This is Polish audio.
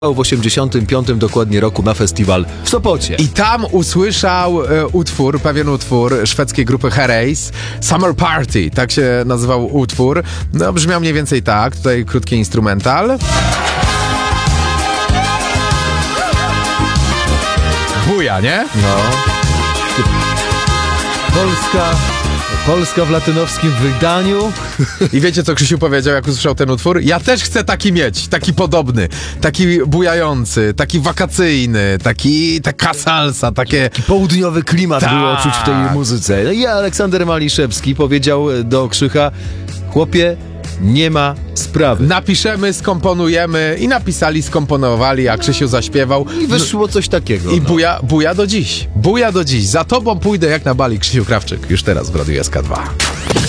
w 85 dokładnie roku na festiwal w Sopocie. I tam usłyszał pewien utwór szwedzkiej grupy Herreys, Summer Party, tak się nazywał utwór. No, brzmiał mniej więcej tak, tutaj krótki instrumental. Buja, nie? No. Polska w latynowskim wydaniu. I wiecie, co Krzysiu powiedział, jak usłyszał ten utwór? Ja też chcę taki mieć, taki podobny, taki bujający, taki wakacyjny, taka salsa, takie... Taki południowy klimat było czuć w tej muzyce. No i Aleksander Maliszewski powiedział do Krzycha: chłopie, nie ma sprawy. Napiszemy, skomponujemy i napisali, skomponowali, a Krzysiu zaśpiewał. I wyszło coś takiego. I buja do dziś. Buja do dziś. Za tobą pójdę jak na bali. Krzysiu Krawczyk. Już teraz w Radiu SK2.